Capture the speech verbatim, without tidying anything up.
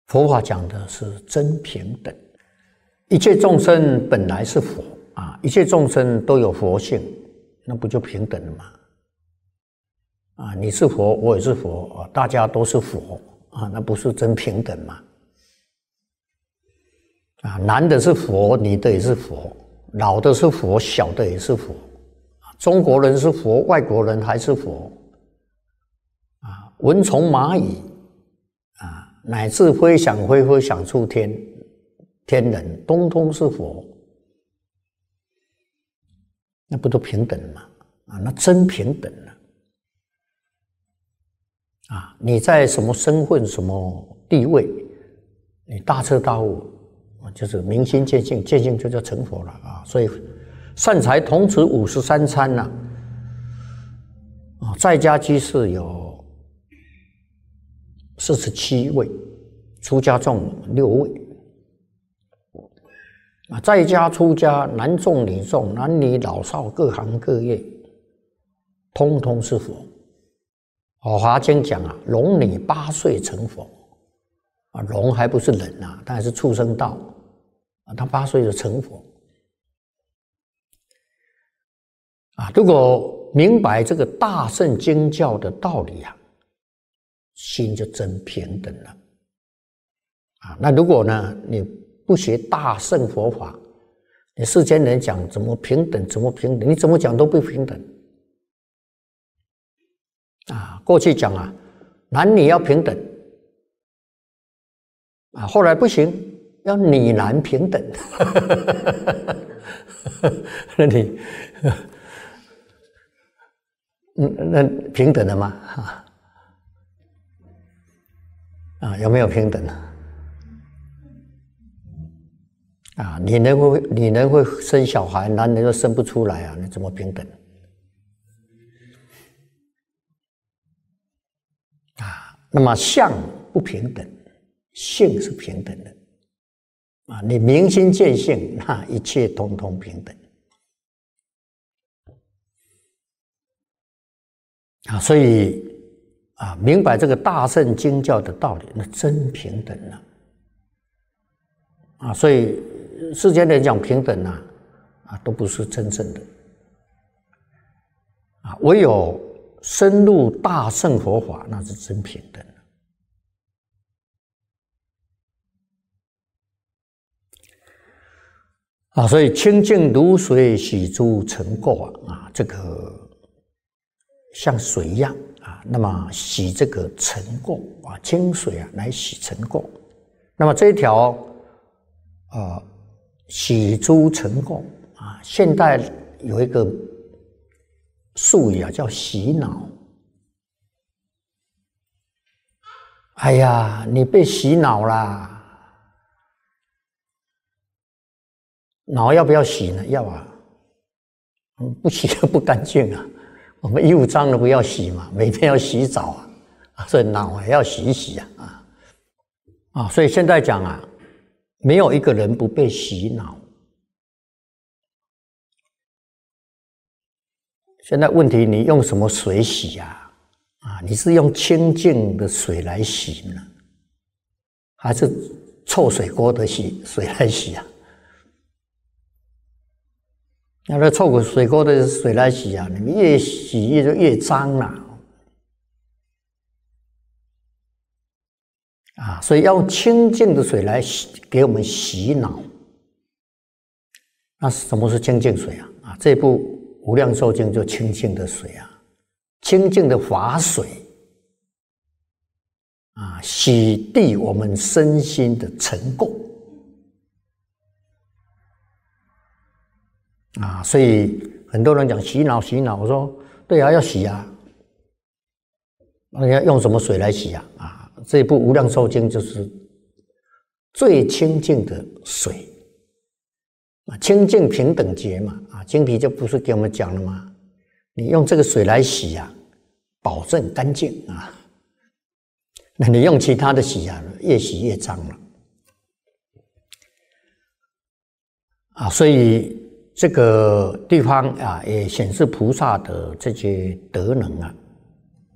佛法讲的是真平等，一切众生本来是佛啊，一切众生都有佛性，那不就平等了吗？啊，你是佛，我也是佛，大家都是佛啊，那不是真平等吗？啊，男的是佛，女的也是佛，老的是佛，小的也是佛，中国人是佛，外国人还是佛，啊，蚊虫蚂蚁。乃至飞翔飞飞翔出天，天人通通是佛，那不都平等吗？啊，那真平等了。啊，你在什么身份、什么地位，你大彻大悟，就是明心见性，见性就叫成佛了啊。所以善财童子五十三参呐，啊，在家居士有四十七位，出家众六位，啊，在家出家，男众女众，男女老少，各行各业，通通是佛。《华经》讲啊，龙女八岁成佛，啊，龙还不是人啊，他还是畜生道，啊，他八岁就成佛。啊，如果明白这个大乘经教的道理啊，心就真平等了啊！那如果呢，你不学大乘佛法，你世间人讲怎么平等，怎么平等，你怎么讲都不平等啊！过去讲啊，男女要平等啊，后来不行，要女男平等。那你，嗯，那平等了吗？啊？啊，有没有平等啊？啊，女人会女人会生小孩，男人又生不出来啊，你怎么平等？啊，那么相不平等，性是平等的。啊，你明心见性，那一切通通平等。啊，所以。啊，明白这个大乘经教的道理，那真平等了。啊，所以世间人讲平等啊，啊，都不是真正的。啊，唯有深入大乘佛法，那是真平等了。啊，所以清净如水，洗诸尘垢啊，啊，这个像水一样。啊，那么洗这个尘垢啊，清水啊来洗尘垢。那么这一条啊，洗诸尘垢啊，现代有一个术语啊，叫洗脑。哎呀，你被洗脑啦！脑要不要洗呢？要啊，不洗就不干净啊。我们衣服脏了不要洗嘛，每天要洗澡啊，所以脑也要洗一洗啊啊啊！所以现在讲啊，没有一个人不被洗脑。现在问题，你用什么水洗啊？啊，你是用清净的水来洗呢，还是臭水锅的洗水来洗啊？那那臭水沟的水来洗啊，你们越洗越就越脏了啊！所以要用清净的水来洗，给我们洗脑。那什么是清净水啊？啊，这部《无量寿经》就清净的水啊，清净的法水啊，洗涤我们身心的尘垢。啊，所以很多人讲洗脑洗脑，我说对啊，要洗啊。那你要用什么水来洗啊？啊，这部《无量寿经》就是最清净的水啊，清净平等觉嘛。啊，经题就不是给我们讲了吗？你用这个水来洗啊，保证干净啊。那你用其他的洗啊，越洗越脏了。啊，所以。这个地方啊，也显示菩萨的这些德能啊。